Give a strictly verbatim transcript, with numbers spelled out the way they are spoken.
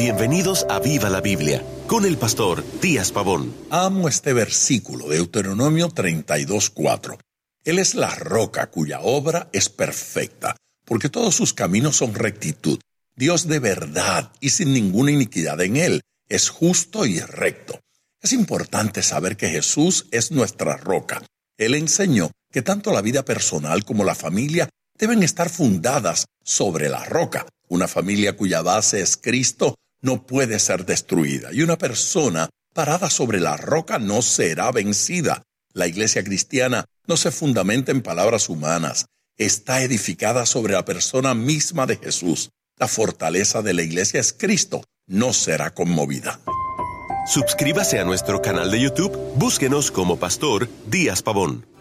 Bienvenidos a Viva la Biblia, con el pastor Díaz Pavón. Amo este versículo de Deuteronomio treinta y dos, cuatro. Él es la roca cuya obra es perfecta, porque todos sus caminos son rectitud. Dios de verdad y sin ninguna iniquidad en él, es justo y recto. Es importante saber que Jesús es nuestra roca. Él enseñó que tanto la vida personal como la familia deben estar fundadas sobre la roca. Una familia cuya base es Cristo no puede ser destruida, y una persona parada sobre la roca no será vencida. La iglesia cristiana no se fundamenta en palabras humanas, está edificada sobre la persona misma de Jesús. La fortaleza de la iglesia es Cristo, no será conmovida. Suscríbase a nuestro canal de YouTube, búsquenos como Pastor Díaz Pavón.